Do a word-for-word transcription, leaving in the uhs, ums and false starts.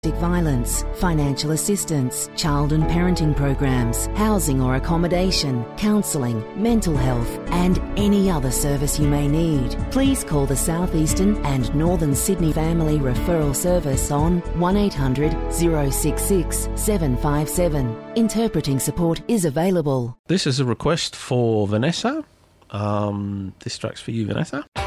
violence, financial assistance, child and parenting programs, housing or accommodation, counselling, mental health and any other service you may need. Please call the South Eastern and Northern Sydney Family Referral Service on one eight hundred, oh six six, seven five seven. Interpreting support is available. This is a request for Vanessa. Um, this track's for you, Vanessa.